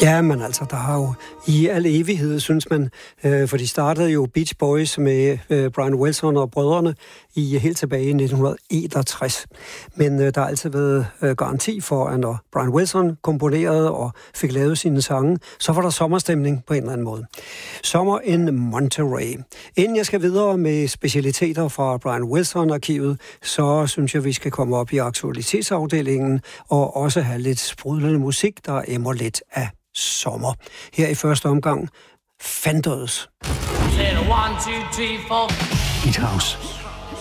Ja, men altså, der har jo i al evighed, synes man, for de startede jo Beach Boys med Brian Wilson og brødrene helt tilbage i 1961. Men der har altid været garanti for, at når Brian Wilson komponerede og fik lavet sine sange, så var der sommerstemning på en eller anden måde. Sommer in Monterey. Inden jeg skal videre med specialiteter fra Brian Wilson-arkivet, så synes jeg, vi skal komme op i aktualitetsafdelingen og også have lidt sprudlende musik, der emmer lidt af sommer. Her i første omgang, Fenders. Beat House.